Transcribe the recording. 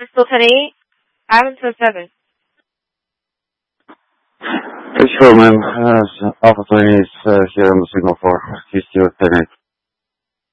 Bristol 10-8, Abington 7. It's cool, man. Alpha 20 is here on the signal for QST 10-8.